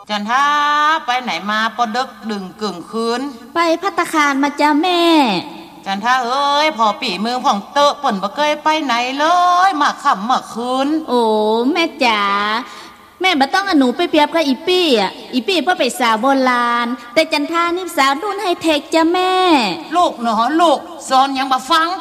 จันท่าไปไหนมาปอดึกดึงกึ่งคืนไปภัตตาคารมาจ้าแม่จันท่าเอ้ยพอปีมือผ่องเตอะป่นบ่เคยไปไหนเลยมาค่ำมาคืนโอ้แม่จ๋าแม่บ่ต้องเอาหนูไปเปรียบกับอีปี้อีปี้เพื่อไปสาวโบราณแต่จันท่านี่สาวรุ่นไฮเทคจ้าแม่ลูกเนาะลูกสอนยังบ่ฟัง